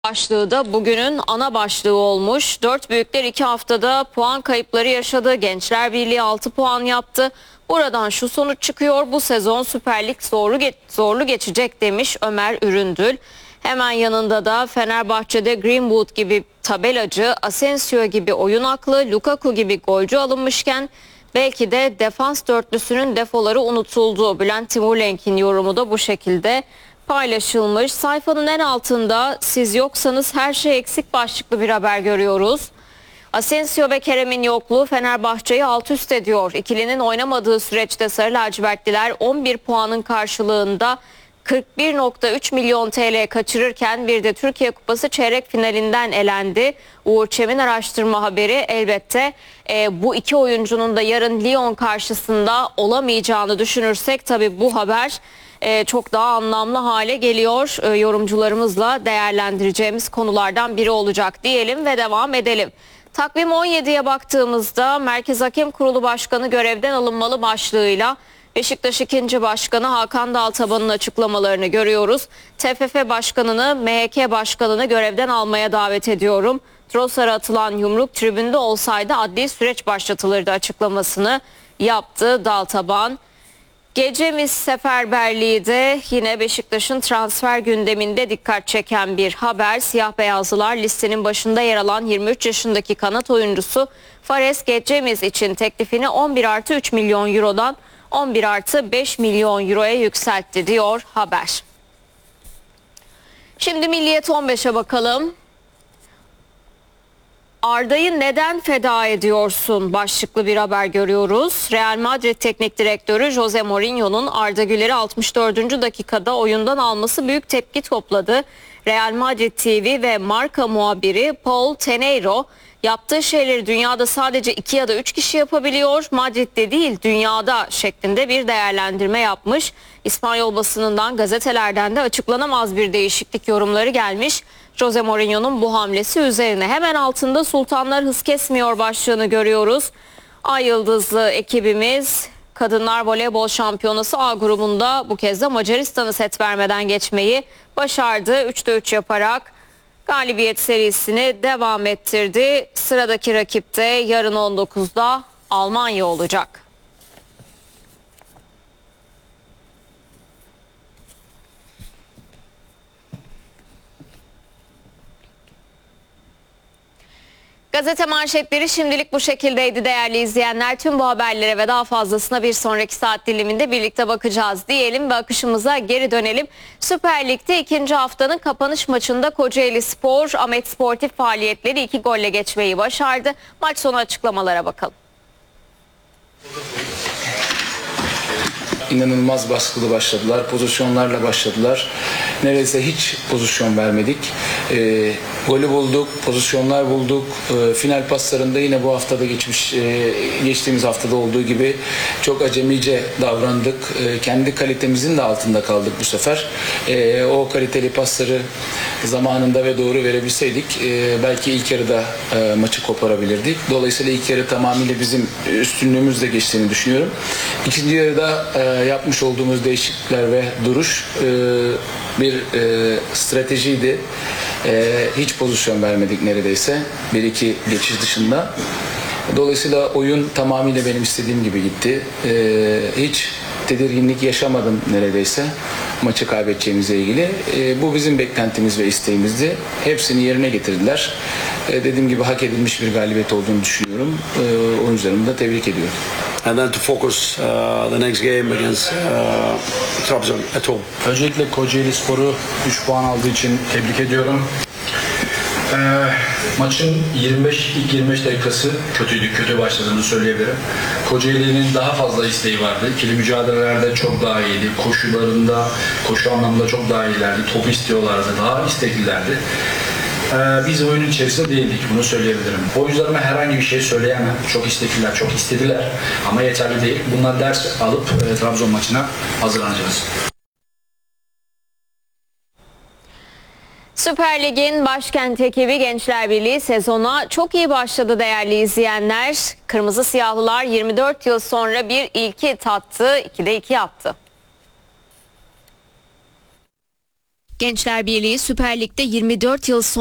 Başlığı da bugünün ana başlığı olmuş. Dört büyükler 2 haftada puan kayıpları yaşadı. Gençler Birliği 6 puan yaptı. Buradan şu sonuç çıkıyor: bu sezon Süper Lig zorlu geçecek demiş Ömer Üründül. Hemen yanında da Fenerbahçe'de Greenwood gibi tabelacı, Asensio gibi oyun aklı, Lukaku gibi golcü alınmışken belki de defans dörtlüsünün defoları unutuldu. Bülent Timurlenk'in yorumu da bu şekilde paylaşılmış. Sayfanın en altında "siz yoksanız her şey eksik" başlıklı bir haber görüyoruz. Asensio ve Kerem'in yokluğu Fenerbahçe'yi alt üst ediyor. İkilinin oynamadığı süreçte Sarı Lacivertliler 11 puanın karşılığında 41,3 milyon TL kaçırırken bir de Türkiye Kupası çeyrek finalinden elendi. Uğur Çemin araştırma haberi elbette bu iki oyuncunun da yarın Lyon karşısında olamayacağını düşünürsek tabii bu haber çok daha anlamlı hale geliyor. Yorumcularımızla değerlendireceğimiz konulardan biri olacak diyelim ve devam edelim. Takvim 17'ye baktığımızda Merkez Hakem Kurulu Başkanı görevden alınmalı başlığıyla Beşiktaş 2. Başkanı Hakan Daltaban'ın açıklamalarını görüyoruz. TFF Başkanı'nı, MHK Başkanı'nı görevden almaya davet ediyorum. Trossard'a atılan yumruk tribünde olsaydı adli süreç başlatılırdı açıklamasını yaptı Daltaban. Gecemiz seferberliği de yine Beşiktaş'ın transfer gündeminde dikkat çeken bir haber. Siyah beyazlılar listenin başında yer alan 23 yaşındaki kanat oyuncusu Fares Gecemiz için teklifini 11+3 milyon eurodan 11+5 milyon euroya yükseltti diyor haber. Şimdi Milliyet 15'e bakalım. Arda'yı neden feda ediyorsun başlıklı bir haber görüyoruz. Real Madrid Teknik Direktörü Jose Mourinho'nun Arda Güler'i 64. dakikada oyundan alması büyük tepki topladı. Real Madrid TV ve marka muhabiri Paul Tenreiro, yaptığı şeyleri dünyada sadece 2 ya da 3 kişi yapabiliyor, Madrid'de değil dünyada şeklinde bir değerlendirme yapmış. İspanyol basınından, gazetelerden de açıklanamaz bir değişiklik yorumları gelmiş Jose Mourinho'nun bu hamlesi üzerine. Hemen altında "Sultanlar hız kesmiyor" başlığını görüyoruz. Ay Yıldızlı ekibimiz Kadınlar Voleybol Şampiyonası A grubunda bu kez de Macaristan'ı set vermeden geçmeyi başardı. 3'te 3 yaparak galibiyet serisini devam ettirdi. Sıradaki rakip de yarın 19'da Almanya olacak. Gazete manşetleri şimdilik bu şekildeydi değerli izleyenler. Tüm bu haberlere ve daha fazlasına bir sonraki saat diliminde birlikte bakacağız diyelim ve akışımıza geri dönelim. Süper Lig'de 2. haftanın kapanış maçında Kocaelispor Ahmet sportif faaliyetleri 2 golle geçmeyi başardı. Maç sonu açıklamalara bakalım. İnanılmaz baskılı başladılar. Pozisyonlarla başladılar. Neredeyse hiç pozisyon vermedik. Golü bulduk, pozisyonlar bulduk. Final paslarında yine bu haftada geçtiğimiz haftada olduğu gibi çok acemice davrandık. Kendi kalitemizin de altında kaldık bu sefer. O kaliteli pasları zamanında ve doğru verebilseydik belki ilk yarıda maçı koparabilirdik. Dolayısıyla ilk yarı tamamıyla bizim üstünlüğümüzle geçtiğini düşünüyorum. İkinci yarıda yapmış olduğumuz değişiklikler ve duruş bir stratejiydi. Hiç pozisyon vermedik neredeyse. 1-2 geçiş dışında. Dolayısıyla oyun tamamıyla benim istediğim gibi gitti. Hiç tedirginlik yaşamadım neredeyse maçı kaybedeceğimizle ilgili. Bu bizim beklentimiz ve isteğimizdi. Hepsini yerine getirdiler. Dediğim gibi hak edilmiş bir galibiyet olduğunu düşünüyorum. Oyuncularımı da tebrik ediyorum. And then to focus the next game against Trabzon at home. Öncelikle Kocaelispor'u 3 puan aldığı için tebrik ediyorum. Maçın ilk 25 dakikası kötüydü, kötü başladığını söyleyebilirim. Kocaeli'nin daha fazla isteği vardı. İkili mücadelelerde çok daha iyiydi. Koşu anlamında çok daha iyilerdi. Topu istiyorlardı, daha isteklilerdi. Biz oyunun içerisinde değildik, bunu söyleyebilirim. Oyuncularıma herhangi bir şey söyleyemem. Çok istekliler, çok istediler ama yeterli değil. Bundan ders alıp Trabzon maçına hazırlanacağız. Süper Lig'in başkent ekibi Gençler Birliği sezona çok iyi başladı değerli izleyenler. Kırmızı Siyahlılar 24 yıl sonra bir ilki tattı, 2'de 2 yaptı. Gençler Birliği Süper Lig'de 24 yıl